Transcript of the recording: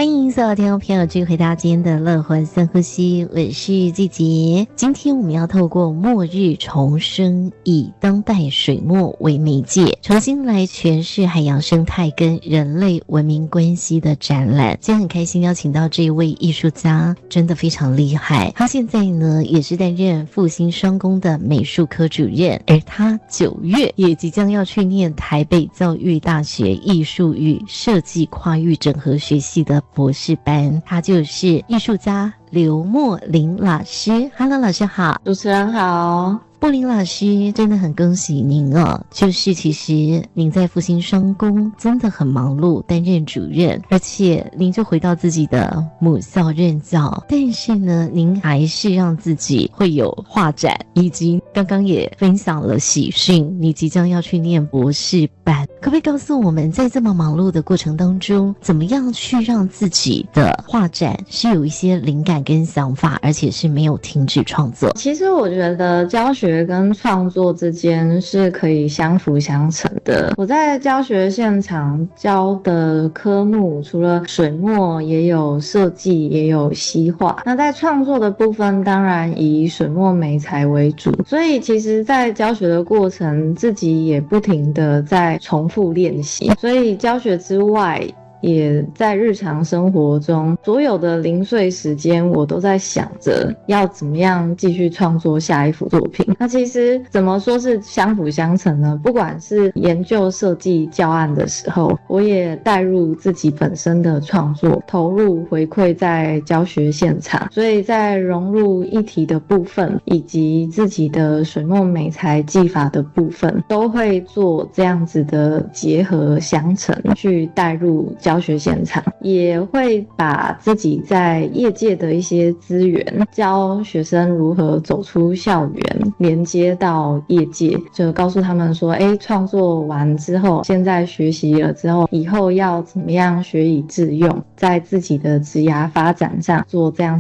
欢迎所有听众朋友继续回到今天的乐活深呼吸，我是季杰。今天我们要透过末日重生，以当代水墨为媒介，重新来诠释海洋生态跟人类文明关系的展览。今天很开心邀请到这位艺术家，真的非常厉害。他现在呢也是担任复兴双公的美术科主任，而他9月也即将要去念台北教育大学艺术与设计跨域整合学系的博士班。他就是艺术家刘墨林老师。 Hello 老师好。 主持人好。 墨林老师，真的很恭喜您哦，就是其实您在复兴双公真的很忙碌，担任主任，而且您就回到自己的母校任教，但是呢您还是让自己会有画展，以及刚刚也分享了喜讯，你即将要去念博士班。可不可以告诉我们，在这么忙碌的过程当中，怎么样去让自己的画展是有一些灵感跟想法，而且是没有停止创作？ 其实我觉得教学跟创作之间是可以相辅相成的。我在教学现场教的科目，除了水墨，也有设计，也有西画。那在创作的部分，当然以水墨媒材为主。所以其实在教学的过程，自己也不停的在重复练习。所以教学之外，也在日常生活中所有的零碎时间，我都在想着要怎么样继续创作下一幅作品。那其实怎么说是相辅相成呢？不管是研究设计教案的时候，我也带入自己本身的创作，投入回馈在教学现场。所以在融入议题的部分，以及自己的水墨媒材技法的部分，都会做这样子的结合相乘，去带入教学现场，也会把自己在业界的一些资源，教学生如何走出校园，连接到业界，就告诉他们说，创作完之后，现在学习了之后，以后要怎么样学以致用，在自己的职涯发展上做这样